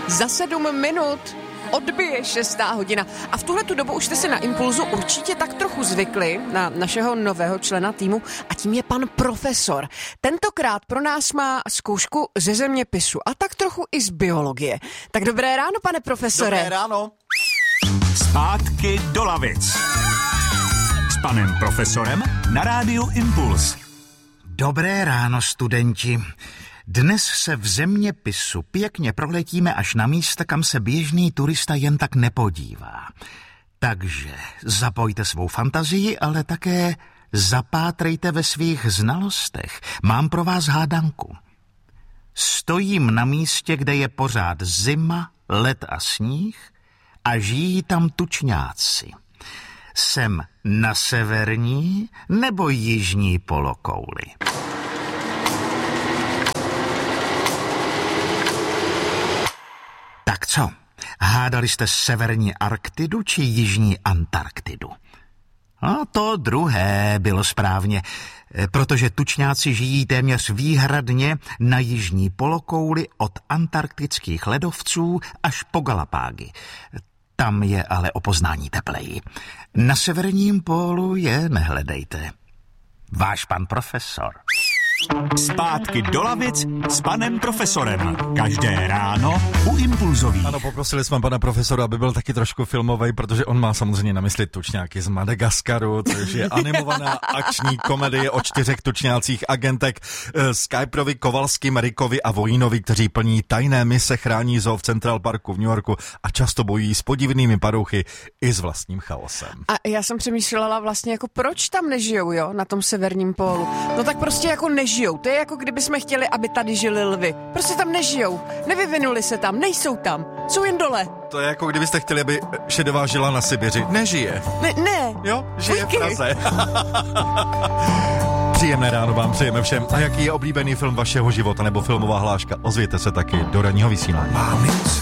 Za 7 minut odbije 6. hodina. A v tuhletu dobu už jste si na Impulzu určitě tak trochu zvykli na našeho nového člena týmu a tím je pan profesor. Tentokrát pro nás má zkoušku ze zeměpisu a tak trochu i z biologie. Tak dobré ráno, pane profesore. Dobré ráno. Zpátky do lavic. S panem profesorem na rádiu Impuls. Dobré ráno, studenti. Dnes se v zeměpisu pěkně proletíme až na místa, kam se běžný turista jen tak nepodívá. Takže zapojte svou fantazii, ale také zapátrejte ve svých znalostech. Mám pro vás hádanku. Stojím na místě, kde je pořád zima, led a sníh a žijí tam tučňáci. Jsem na severní nebo jižní polokouli? Tak co? Hádali jste severní Arktidu či jižní Antarktidu? No, to druhé bylo správně, protože tučňáci žijí téměř výhradně na jižní polokouli od antarktických ledovců až po Galapágy. Tam je ale o poznání tepleji. Na severním pólu je nehledejte. Váš pan profesor. Zpátky do lavic s panem profesorem. Každé ráno u Impulzových. Ano, poprosili jsme pana profesora, aby byl taky trošku filmový, protože on má samozřejmě na mysli tučňáky z Madagaskaru, což je animovaná akční komedie o 4 tučňácích agentek Skyperovi, Kovalským, Rickovi a Vojínovi, kteří plní tajné mise, chrání zoo v Central Parku v New Yorku a často bojují s podivnými padouchy i s vlastním chaosem. A já jsem přemýšlela vlastně jako proč tam nežijou, jo, na tom severním pólu. No tak prostě jako nežijou. To je jako kdyby jsme chtěli, aby tady žili lvy. Prostě tam nežijou. Nevyvinuli se tam, nejsou tam. Jsou jen dole. To je jako kdybyste chtěli, aby šedová žila na Sibiři. Nežije. Ne. Jo, žije Díky. v Praze. Příjemné ráno vám přejeme všem. A jaký je oblíbený film vašeho života nebo filmová hláška? Ozvěte se taky do ranního vysílání.